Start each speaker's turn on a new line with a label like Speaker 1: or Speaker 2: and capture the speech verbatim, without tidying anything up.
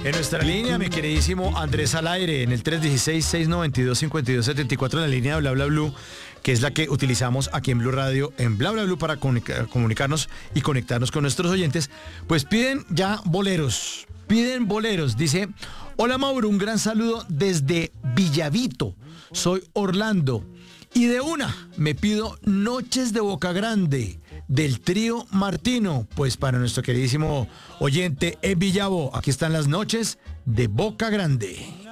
Speaker 1: En nuestra línea, mi queridísimo Andrés al aire, en el tres uno seis, seis nueve dos, cinco dos siete cuatro, la línea de Bla Bla Blue, que es la que utilizamos aquí en Blue Radio, en Bla Bla Blue, para comunicarnos y conectarnos con nuestros oyentes. Pues piden ya boleros, piden boleros. Dice: hola Mauro, un gran saludo desde Villavito. Soy Orlando. Y de una, me pido Noches de Boca Grande, del trío Martino. Pues para nuestro queridísimo oyente en Villavo, aquí están las Noches de Boca Grande.